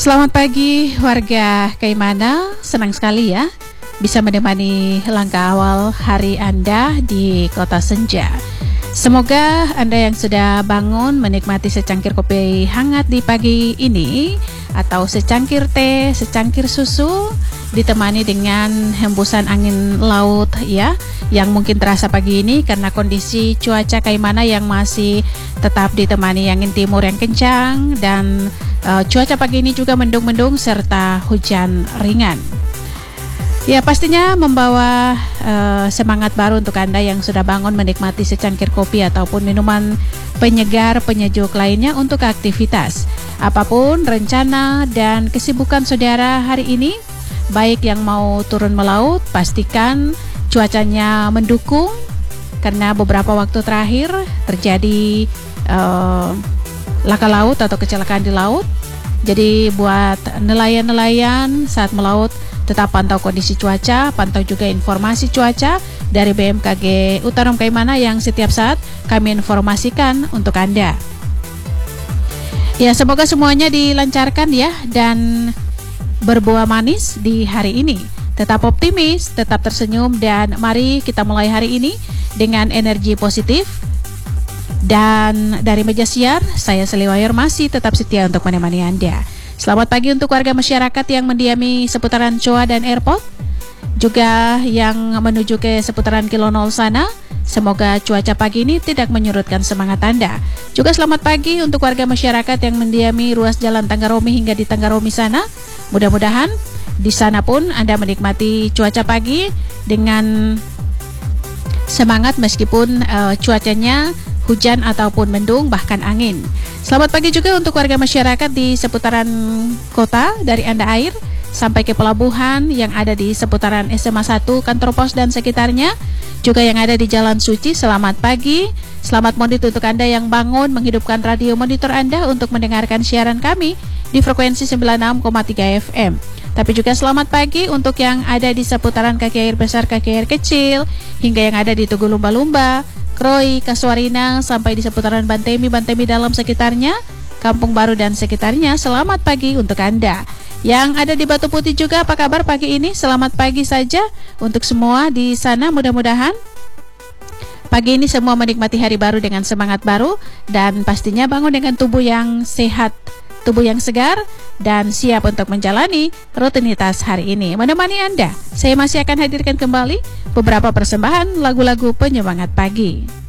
Selamat pagi warga Kaimana, senang sekali ya bisa menemani langkah awal hari Anda di Kota Senja. Semoga Anda yang sudah bangun menikmati secangkir kopi hangat di pagi ini atau secangkir teh, secangkir susu ditemani dengan hembusan angin laut ya yang mungkin terasa pagi ini karena kondisi cuaca Kaimana yang masih tetap ditemani angin timur yang kencang dan cuaca pagi ini juga mendung-mendung serta hujan ringan. Ya, pastinya membawa semangat baru untuk Anda yang sudah bangun menikmati secangkir kopi ataupun minuman penyegar, penyejuk lainnya untuk aktivitas. Apapun rencana dan kesibukan saudara hari ini, baik yang mau turun melaut, pastikan cuacanya mendukung karena beberapa waktu terakhir terjadi laka laut atau kecelakaan di laut. Jadi buat nelayan-nelayan saat melaut tetap pantau kondisi cuaca, pantau juga informasi cuaca dari BMKG Utarom Kaimana yang setiap saat kami informasikan untuk Anda. Ya, semoga semuanya dilancarkan ya dan berbuah manis di hari ini. Tetap optimis, tetap tersenyum dan mari kita mulai hari ini dengan energi positif. Dan dari meja siar, saya Seliwayar masih tetap setia untuk menemani Anda. Selamat pagi untuk warga masyarakat yang mendiami seputaran Choa dan Airport, juga yang menuju ke seputaran Kilonol sana. Semoga cuaca pagi ini tidak menyurutkan semangat Anda. Juga selamat pagi untuk warga masyarakat yang mendiami ruas jalan Tanggaromi hingga di Tanggaromi sana. Mudah-mudahan di sana pun Anda menikmati cuaca pagi dengan semangat meskipun cuacanya hujan ataupun mendung bahkan angin. Selamat pagi juga untuk warga masyarakat di seputaran kota dari Anda Air sampai ke pelabuhan yang ada di seputaran SMA 1, kantor pos dan sekitarnya, juga yang ada di Jalan Suci. Selamat pagi. Selamat monitor untuk Anda yang bangun menghidupkan radio monitor Anda untuk mendengarkan siaran kami di frekuensi 96,3 FM. Tapi juga selamat pagi untuk yang ada di seputaran kaki air besar, kaki air kecil, hingga yang ada di Tugu Lumba-Lumba, Kroi, Kasuarina, sampai di seputaran Bantemi dalam sekitarnya, Kampung Baru dan sekitarnya. Selamat pagi untuk Anda. Yang ada di Batu Putih juga, apa kabar pagi ini? Selamat pagi saja untuk semua di sana. Mudah-mudahan pagi ini semua menikmati hari baru dengan semangat baru dan pastinya bangun dengan tubuh yang sehat, tubuh yang segar dan siap untuk menjalani rutinitas hari ini. Menemani Anda, saya masih akan hadirkan kembali beberapa persembahan lagu-lagu penyemangat pagi.